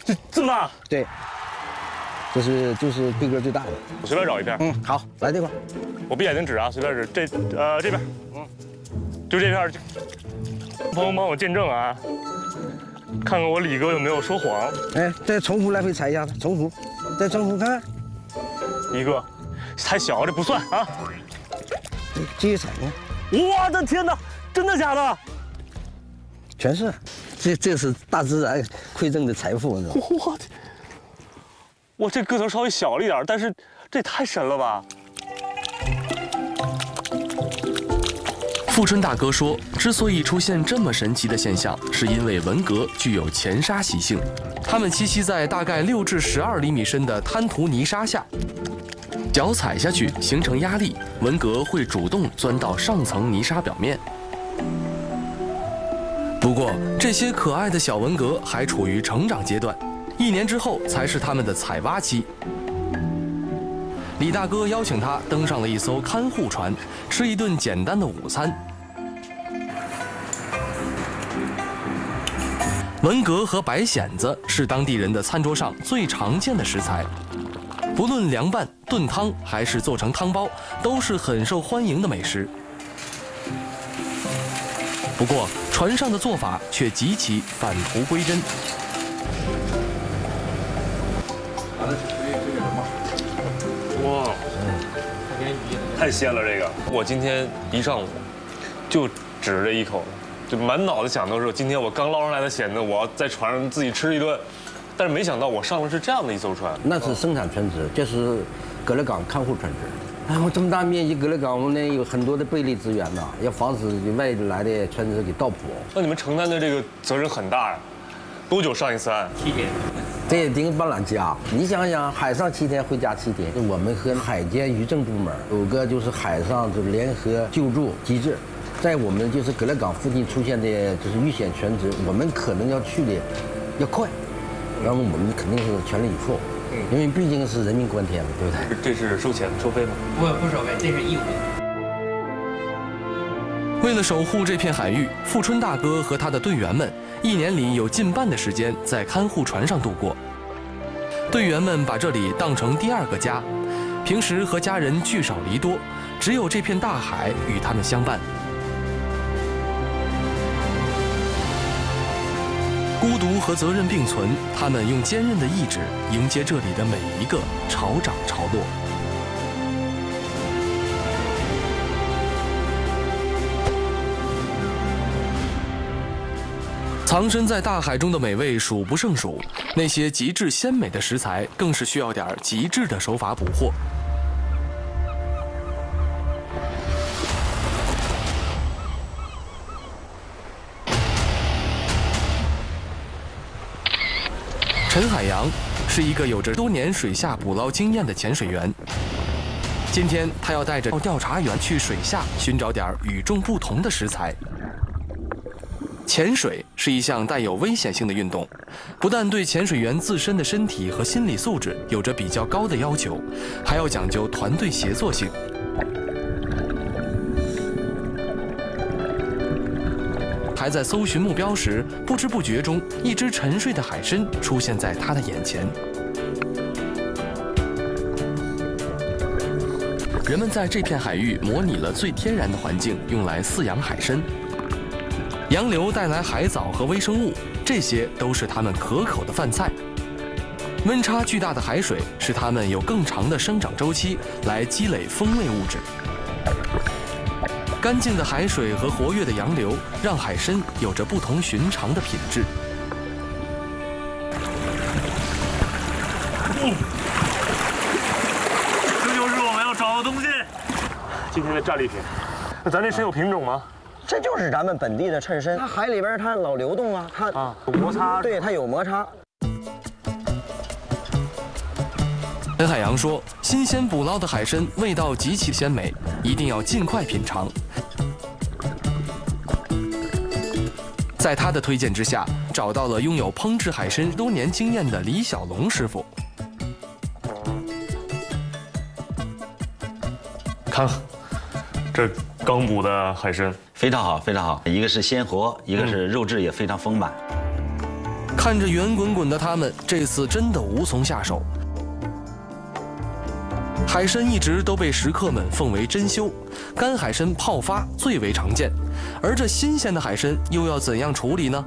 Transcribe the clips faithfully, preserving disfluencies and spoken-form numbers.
这这么大？ 对，这是就是规格最大的。 我随便找一片。 嗯，好，来这块。 我闭眼睛指啊，随便指。这呃这边，嗯，就这片。朋友帮我见证啊，看看我李哥有没有说谎。 哎，再重复来回踩一下子，重复，再重复看看。 一个，太小，这不算啊。 继续踩呢。 我的天哪，真的假的？ 全是，这这是大自然馈赠的财富，你知道吗？ 我的，我这个头稍微小了一点，但是这也太神了吧！ 富春大哥说，之所以出现这么神奇的现象，是因为文蛤具有潜沙习性，它们栖息在大概六至十二厘米深的滩涂泥沙下，脚踩下去形成压力，文蛤会主动钻到上层泥沙表面。不过，这些可爱的小文蛤还处于成长阶段，一年之后才是它们的采蛙期。李大哥邀请他登上了一艘看护船，吃一顿简单的午餐。文蛤和白蚬子是当地人的餐桌上最常见的食材，不论凉拌、炖汤还是做成汤包，都是很受欢迎的美食。不过，船上的做法却极其返璞归真。 哇，太鲜了这个！我今天一上午就指着这一口，就满脑子想都是今天我刚捞上来的蚬子，我要在船上自己吃一顿。但是没想到我上的是这样的一艘船。 那是生产船只，这是葛勒港看护船只。哎，我这么大面积葛勒港，我呢有很多的贝类资源呐，要防止外来的船只给盗捕。 那你们承担的这个责任很大呀。多久上一次岸？ 七天。 这也顶半拉家，你想想，海上七天，回家七天。我们和海监渔政部门有个就是海上就联合救助机制，在我们就是葛勒港附近出现的就是遇险船只，我们可能要去的要快，然后我们肯定是全力以赴，因为毕竟是人命关天嘛，对不对？ 这是收钱收费吗？ 不不收费，这是义务。 为了守护这片海域，富春大哥和他的队员们一年里有近半的时间在看护船上度过。队员们把这里当成第二个家，平时和家人聚少离多，只有这片大海与他们相伴。孤独和责任并存，他们用坚韧的意志迎接这里的每一个潮涨潮落。藏身在大海中的美味数不胜数，那些极致鲜美的食材更是需要点极致的手法捕获。陈海洋是一个有着多年水下捕捞经验的潜水员。今天他要带着调查员去水下寻找点与众不同的食材。潜水是一项带有危险性的运动，不但对潜水员自身的身体和心理素质有着比较高的要求，还要讲究团队协作性。还在搜寻目标时，不知不觉中，一只沉睡的海参出现在他的眼前。人们在这片海域模拟了最天然的环境，用来饲养海参。洋流带来海藻和微生物，这些都是它们可口的饭菜。温差巨大的海水使它们有更长的生长周期，来积累风味物质。干净的海水和活跃的洋流，让海参有着不同寻常的品质。 嗯，这就是我们要找的东西。今天的战利品。那咱这参有品种吗？ 这就是咱们本地的衬参，它海里边它老流动啊，它啊有摩擦， 对，它有摩擦。 陈海洋说，新鲜捕捞的海参味道极其鲜美，一定要尽快品尝。在他的推荐之下，找到了拥有烹制海参多年经验的李小龙师傅。 看，这刚捕的海参非常好，非常好。一个是鲜活，一个是肉质也非常丰满。 看着圆滚滚的他们，这次真的无从下手。海参一直都被食客们奉为珍馐，干海参泡发最为常见，而这新鲜的海参又要怎样处理呢？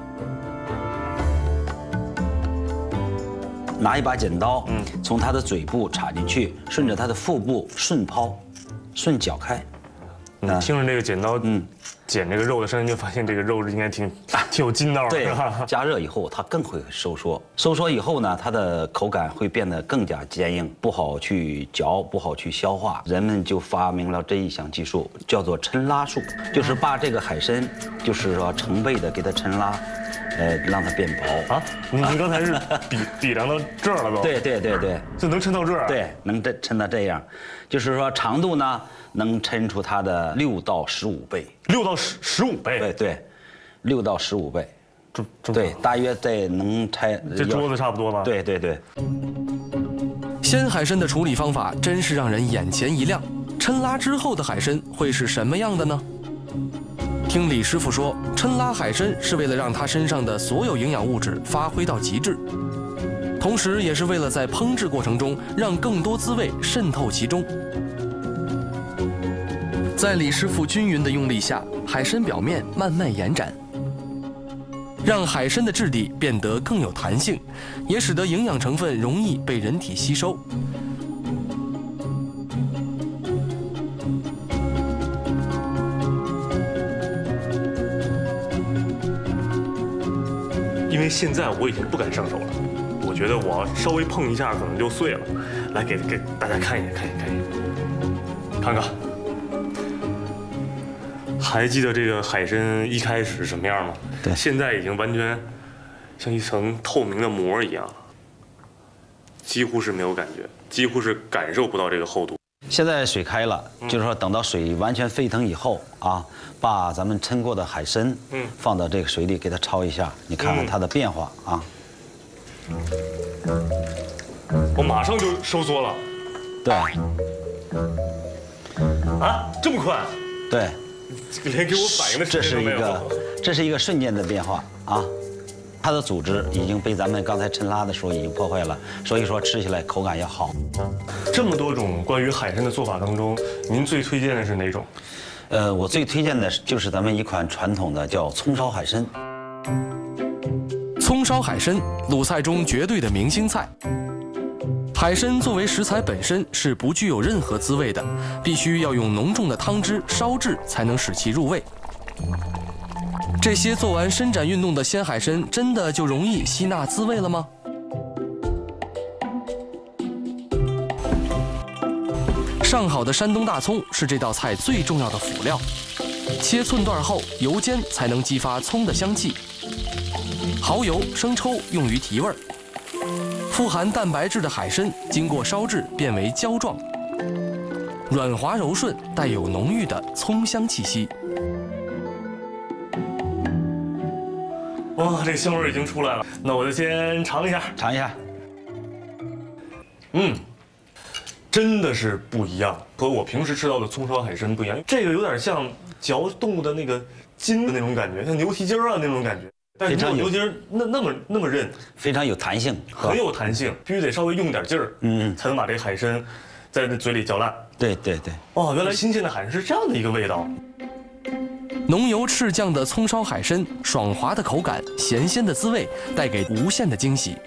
拿一把剪刀，嗯，从它的嘴部插进去，顺着它的腹部顺抛，顺绞开。 嗯，听着这个剪刀，嗯，剪这个肉的声音，就发现这个肉应该挺挺有筋道的。 对，加热以后它更会收缩，收缩以后呢，它的口感会变得更加坚硬，不好去嚼，不好去消化。人们就发明了这一项技术，叫做抻拉术，就是把这个海参，就是说成倍的给它抻拉。呃，让它变薄啊！您您刚才是比比量到这儿了都？ 对对对对， 就能抻到这儿？ 对，能抻抻到这样，就是说长度呢能抻出它的六到十五倍。 六到十十五倍？ 对对，六到十五倍。 这这对，大约在能拆这桌子差不多吧？ 对对对。 鲜海参的处理方法真是让人眼前一亮。抻拉之后的海参会是什么样的呢？听李师傅说，抻拉海参是为了让它身上的所有营养物质发挥到极致，同时也是为了在烹制过程中让更多滋味渗透其中。在李师傅均匀的用力下，海参表面慢慢延展，让海参的质地变得更有弹性，也使得营养成分容易被人体吸收。 因为现在我已经不敢上手了，我觉得我稍微碰一下可能就碎了。来给给大家看一眼，看一眼，看一眼，看看。还记得这个海参一开始是什么样吗？ 对， 现在已经完全像一层透明的膜一样，几乎是没有感觉，几乎是感受不到这个厚度。 现在水开了，就是说等到水完全沸腾以后啊，把咱们抻过的海参，嗯，放到这个水里给它焯一下，你看看它的变化啊。 我马上就收缩了。 对。 啊，这么快？ 对。 连给我反应的时间都没有。 这是一个，这是一个瞬间的变化啊。它的组织已经被咱们刚才抻拉的时候已经破坏了，所以说吃起来口感要好。 这么多种关于海参的做法当中，您最推荐的是哪种？ 呃，我最推荐的就是咱们一款传统的叫葱烧海参。 葱烧海参，鲁菜中绝对的明星菜。海参作为食材本身是不具有任何滋味的，必须要用浓重的汤汁烧制才能使其入味。这些做完伸展运动的鲜海参，真的就容易吸纳滋味了吗？上好的山东大葱是这道菜最重要的辅料，切寸段后油煎才能激发葱的香气。蚝油、生抽用于提味儿。富含蛋白质的海参经过烧制变为胶状，软滑柔顺，带有浓郁的葱香气息。 哇，这个香味已经出来了，那我就先尝一下， 尝一下。 嗯，真的是不一样，和我平时吃到的葱烧海参不一样。这个有点像嚼动物的那个筋的那种感觉，像牛蹄筋啊那种感觉。但是没有牛蹄筋那那么那么韧， 非常有弹性， 很有弹性，必须得稍微用点劲儿，嗯，才能把这个海参在这嘴里嚼烂。 对对对。 哦，原来新鲜的海参是这样的一个味道。 浓油赤酱的葱烧海参，爽滑的口感，咸鲜的滋味，带给无限的惊喜。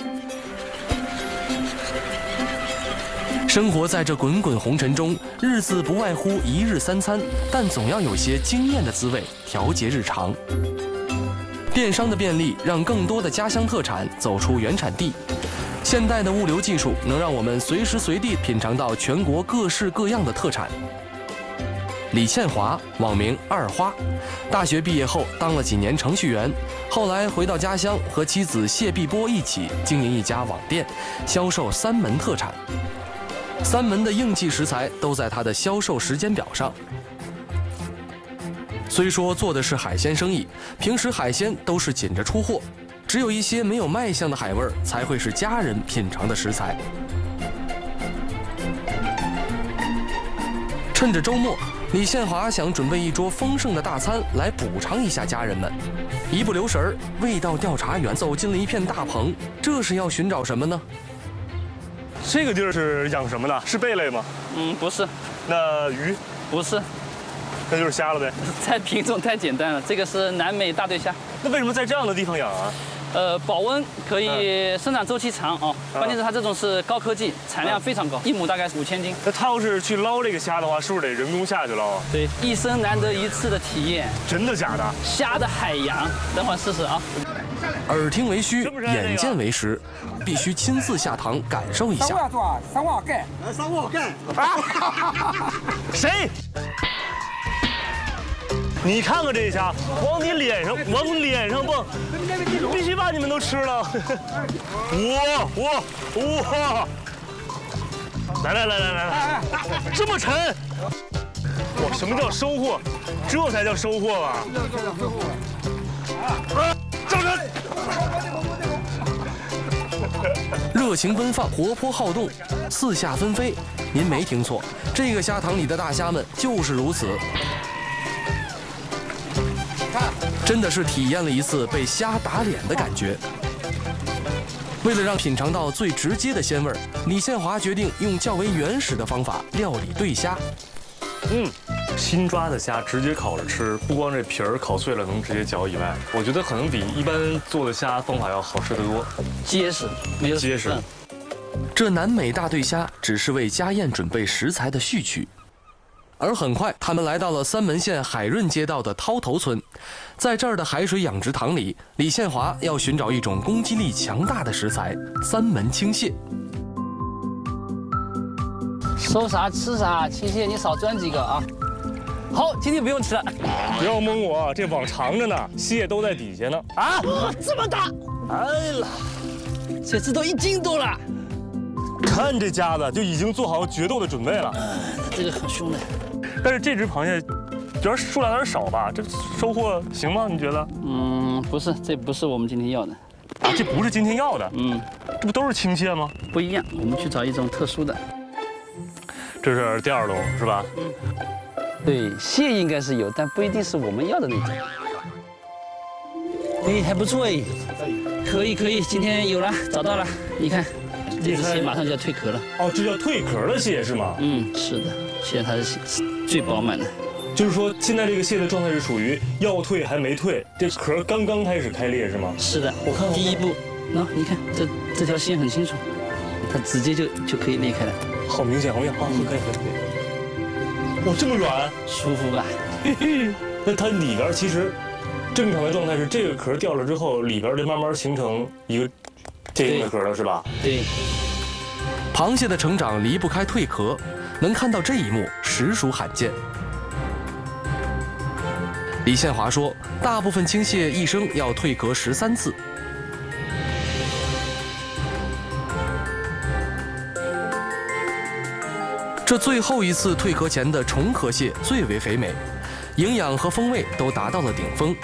生活在这滚滚红尘中，日子不外乎一日三餐，但总要有些惊艳的滋味调节日常。电商的便利让更多的家乡特产走出原产地，现代的物流技术能让我们随时随地品尝到全国各式各样的特产。李倩华，网名二花，大学毕业后当了几年程序员，后来回到家乡和妻子谢碧波一起经营一家网店，销售三门特产。三门的硬气食材都在他的销售时间表上。虽说做的是海鲜生意，平时海鲜都是紧着出货，只有一些没有卖相的海味儿才会是家人品尝的食材。趁着周末，李宪华想准备一桌丰盛的大餐来补偿一下家人们。 一不留神儿，味道调查员走进了一片大棚，这是要寻找什么呢？ 这个地儿是养什么的？是贝类吗？ 嗯，不是， 那鱼？ 不是， 那就是虾了呗。 这品种太简单了。这个是南美大对虾。 那为什么在这样的地方养啊？ 呃，保温可以生长周期长哦，关键是它这种是高科技，产量非常高，一亩大概五千斤。 那他要是去捞这个虾的话，是不是得人工下去捞啊？ 对，一生难得一次的体验， 真的假的？ 虾的海洋，等会儿试试啊。 耳听为虚，眼见为实，必须亲自下塘感受一下。 三瓦三瓦盖，三瓦盖啊！谁？你看看这虾，往你脸上往你脸上蹦，必须把你们都吃了！哇哇哇！来来来来来来，这么沉！哇，什么叫收获？这才叫收获吧！啊，赵晨！ 热情奔放，活泼好动，四下纷飞。您没听错，这个虾塘里的大虾们就是如此。真的是体验了一次被虾打脸的感觉。为了让品尝到最直接的鲜味儿，李宪华决定用较为原始的方法料理对虾。 嗯，新抓的虾直接烤着吃，不光这皮儿烤碎了能直接嚼以外，我觉得可能比一般做的虾方法要好吃得多， 结实，没有结实。 这南美大对虾只是为家宴准备食材的序曲。而很快，他们来到了三门县海润街道的涛头村，在这儿的海水养殖塘里，李宪华要寻找一种攻击力强大的食材——三门青蟹。 收啥吃啥，青蟹你少钻几个啊！好，今天不用吃了。 不要蒙我，这网长着呢，蟹都在底下呢。 啊，这么大！哎呀，这只都一斤多了。 看这家子就已经做好决斗的准备了。 这个很凶的。 但是这只螃蟹，有点数量有点少吧？这收获行吗？你觉得？ 嗯，不是，这不是我们今天要的。 啊，这不是今天要的。 嗯， 这不都是青蟹吗？ 不一样，我们去找一种特殊的。 这是第二笼是吧？ 嗯。对，蟹应该是有，但不一定是我们要的那种。哎，还不错哎。可以可以，今天有了，找到了。你看，这只蟹马上就要蜕壳了。 哦，这叫蜕壳的蟹是吗？ 嗯，是的，现在它是最饱满的。 就是说，现在这个蟹的状态是属于要蜕还没蜕，这壳刚刚开始开裂是吗？ 是的，我看第一步，喏，你看这这条线很清楚，它直接就就可以裂开了。 好明显，好明显，啊，可以可以可以。哇，这么软， 舒服吧？ 那它里边其实正常的状态是这个壳掉了之后，里边就慢慢形成一个坚硬的壳了，是吧？ 对。 螃蟹的成长离不开蜕壳，能看到这一幕实属罕见。李宪华说，大部分青蟹一生要蜕壳十三次。这最后一次蜕壳前的重壳蟹最为肥美，营养和风味都达到了顶峰。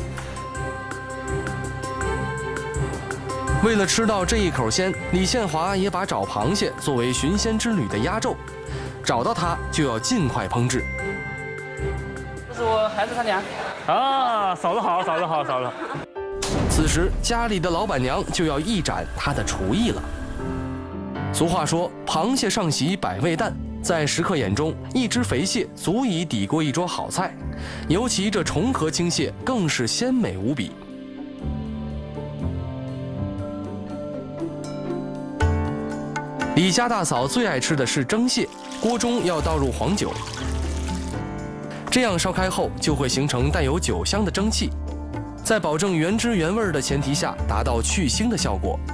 为了吃到这一口鲜，李宪华也把找螃蟹作为寻鲜之旅的压轴，找到它就要尽快烹制。 这是我孩子他娘。 啊，嫂子好，嫂子好，嫂子好。 此时家里的老板娘就要一展她的厨艺了。俗话说，螃蟹上席百味淡。在食客眼中，一只肥蟹足以抵过一桌好菜，尤其这重壳青蟹更是鲜美无比。李家大嫂最爱吃的是蒸蟹，锅中要倒入黄酒，这样烧开后就会形成带有酒香的蒸汽，在保证原汁原味的前提下，达到去腥的效果。